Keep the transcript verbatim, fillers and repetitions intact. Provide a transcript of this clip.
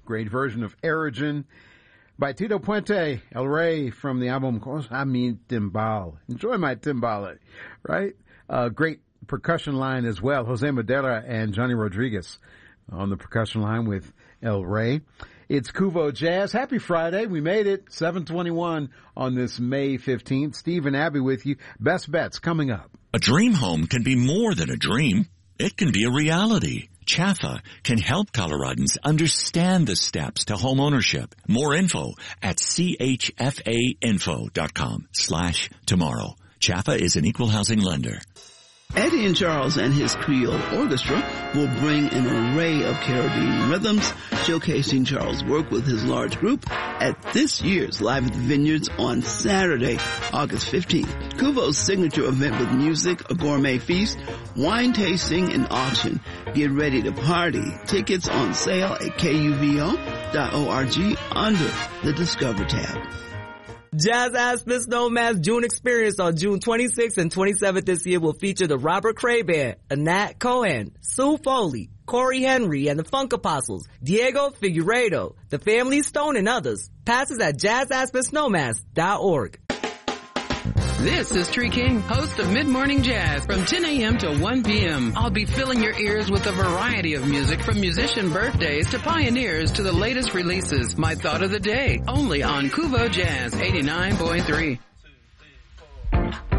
great version of Erigen by Tito Puente, El Rey from the album Cosa Mi Timbal. Enjoy my timbale, right? Uh, great percussion line as well. Jose Madera and Johnny Rodriguez on the percussion line with El Rey. It's Kuvo Jazz. Happy Friday. We made it. seven twenty-one on this May fifteenth. Steve and Abby with you. Best bets coming up. A dream home can be more than a dream. It can be a reality. Chaffa can help Coloradans understand the steps to home ownership. More info at chfainfo.com slash tomorrow. Chaffa is an equal housing lender. Eddie and Charles and his Creole Orchestra will bring an array of Caribbean rhythms, showcasing Charles' work with his large group at this year's Live at the Vineyards on Saturday, August fifteenth. Kuvo's signature event with music, a gourmet feast, wine tasting, and auction. Get ready to party. Tickets on sale at kuvo dot org under the Discover tab. Jazz Aspen Snowman's June experience on June twenty-sixth and twenty-seventh this year will feature the Robert Cray Band, Anat Cohen, Sue Foley, Corey Henry and the Funk Apostles, Diego Figueiredo, the Family Stone, and others. Passes at jazz aspen snowmass dot org. This is Tree King, host of Mid Morning Jazz from ten a.m. to one p.m. I'll be filling your ears with a variety of music from musician birthdays to pioneers to the latest releases. My thought of the day, only on Kuvo Jazz eighty-nine point three.